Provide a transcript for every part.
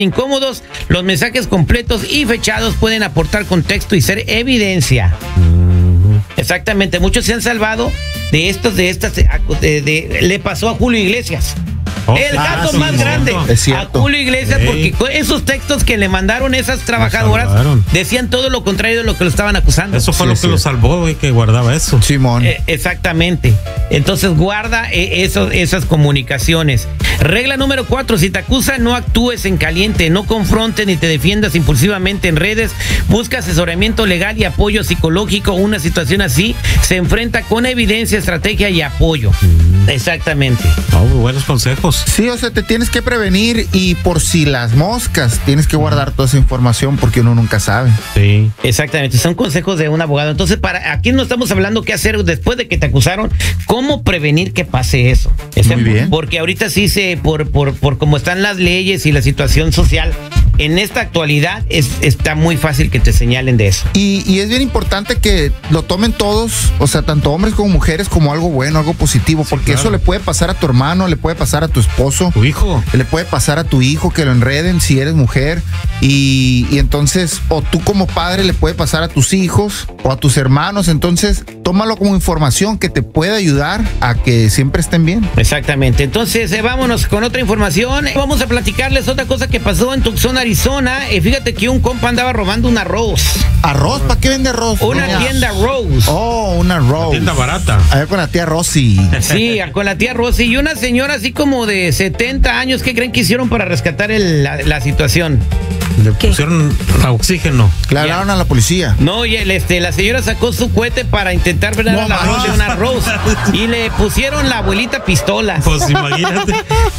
incómodos, los mensajes completos y fechados pueden aportar contexto y ser evidencia. Exactamente, muchos se han salvado de estas, le pasó a Julio Iglesias. El caso más grande a Julio Iglesias, porque esos textos que le mandaron esas trabajadoras decían todo lo contrario de lo que lo estaban acusando. Eso fue lo que lo salvó, y que guardaba eso. Simón. Exactamente. Entonces guarda esas comunicaciones. Regla número 4, si te acusan, no actúes en caliente, no confrontes ni te defiendas impulsivamente en redes, busca asesoramiento legal y apoyo psicológico. Una situación así se enfrenta con evidencia, estrategia y apoyo. Exactamente. Buenos consejos. Sí, o sea, te tienes que prevenir y por si las moscas tienes que guardar toda esa información porque uno nunca sabe. Sí. Exactamente, son consejos de un abogado. Entonces, aquí no estamos hablando qué hacer después de que te acusaron, cómo prevenir que pase eso. Muy bien. Porque ahorita sí por cómo están las leyes y la situación social, en esta actualidad está muy fácil que te señalen de eso. Y es bien importante que lo tomen todos, o sea, tanto hombres como mujeres, como algo bueno, algo positivo, porque eso le puede pasar a tu hermano, le puede pasar a tu esposo, tu hijo, le puede pasar a tu hijo, que lo enreden si eres mujer, y entonces, o tú como padre le puede pasar a tus hijos o a tus hermanos. Entonces tómalo como información que te puede ayudar a que siempre estén bien. Exactamente. Entonces vámonos con otra información. Vamos a platicarles otra cosa que pasó en Tucson, Arizona. Fíjate que un compa andaba robando un arroz. ¿Arroz? ¿Para qué vende arroz? Una tienda Rose. Oh, una Rose. Una tienda barata. A ver, con la tía Rosy. Sí, con la tía Rosy. Y una señora así como de 70 años. ¿Qué creen que hicieron para rescatar la situación? Le pusieron oxígeno. Le hablaron a la policía. No, y la señora sacó su cohete para intentar ver al arroz de una Rose. Y le pusieron la abuelita pistolas. Pues imagínate.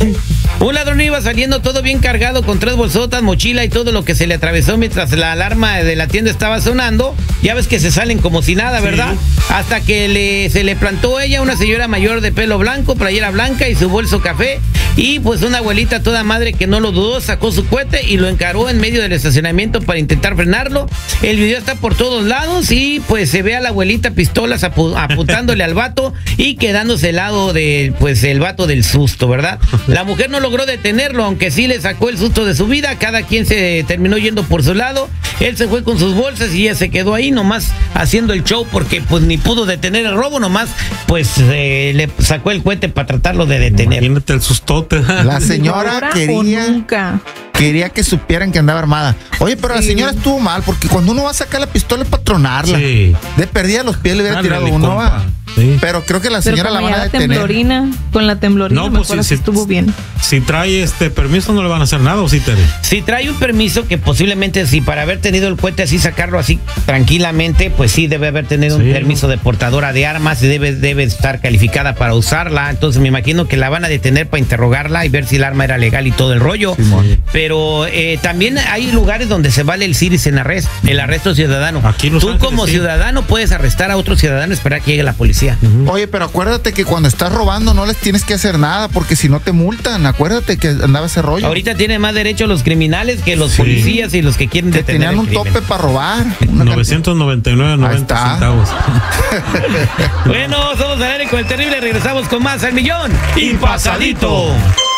Un ladrón iba saliendo todo bien cargado con 3 bolsotas, mochila y todo lo que se le atravesó mientras la alarma de la tienda estaba sonando. Ya ves que se salen como si nada, ¿verdad? Sí. Hasta que se le plantó ella, una señora mayor de pelo blanco, playera blanca y su bolso café. Y pues una abuelita toda madre que no lo dudó, sacó su cohete y lo encaró en medio del estacionamiento para intentar frenarlo. El video está por todos lados y pues se ve a la abuelita pistolas apuntándole al vato y quedándose al lado de pues el vato del susto, ¿verdad? La mujer no logró detenerlo, aunque sí le sacó el susto de su vida. Cada quien se terminó yendo por su lado. Él se fue con sus bolsas y ella se quedó ahí nomás haciendo el show porque pues ni pudo detener el robo, nomás pues le sacó el cohete para tratarlo de detener. Imagínate el sustote. La señora quería que supieran que andaba armada. Oye, pero la señora estuvo mal, porque cuando uno va a sacar la pistola es para tronarla. Sí. De perdida los pies le hubiera tirado uno. Sí. Pero creo que la señora la van a detener. Con la temblorina, no, pues mejor sí, estuvo bien. Si trae permiso no le van a hacer nada, ¿o sí, Tere? Si trae un permiso, que posiblemente sí, para haber tenido el cohete así, sacarlo así tranquilamente, pues sí debe haber tenido un permiso de portadora de armas y debe estar calificada para usarla. Entonces me imagino que la van a detener para interrogarla y ver si el arma era legal y todo el rollo. Sí, pero también hay lugares donde se vale el citizen arrest, el arresto ciudadano. Aquí tú como ciudadano puedes arrestar a otro ciudadano y esperar que llegue la policía. Oye, pero acuérdate que cuando estás robando no les tienes que hacer nada, porque si no te multan. Acuérdate que andaba ese rollo. Ahorita tienen más derecho los criminales que los policías y los que quieren detener tenían un tope para robar. 999.90 centavos. Bueno, somos al aire con el terrible. Regresamos con más al millón y pasadito.